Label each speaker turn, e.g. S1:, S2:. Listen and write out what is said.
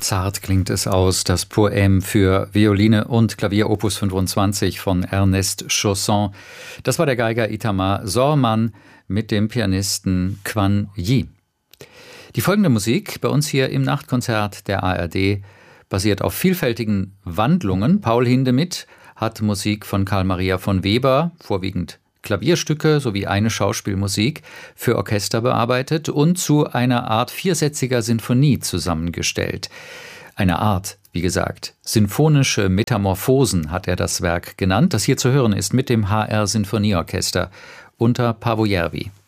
S1: Zart klingt es aus, das Poème für Violine und Klavier Opus 25 von Ernest Chausson. Das war der Geiger Itamar Sorman mit dem Pianisten Quan Yi. Die folgende Musik bei uns hier im Nachtkonzert der ARD basiert auf vielfältigen Wandlungen. Paul Hindemith hat Musik von Carl Maria von Weber, vorwiegend Klavierstücke sowie eine Schauspielmusik für Orchester bearbeitet und zu einer Art viersätziger Sinfonie zusammengestellt. Eine Art, wie gesagt, sinfonische Metamorphosen hat er das Werk genannt, das hier zu hören ist mit dem HR Sinfonieorchester unter Paavo Järvi.